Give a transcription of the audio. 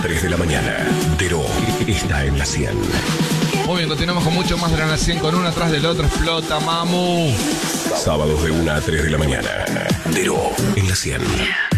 3 de la mañana. Dero está en la 100. Muy bien, continuamos con mucho más de la 100 con uno atrás del otro. Explota, mamu. Sábados de 1 a 3 de la mañana. Dero en la 100.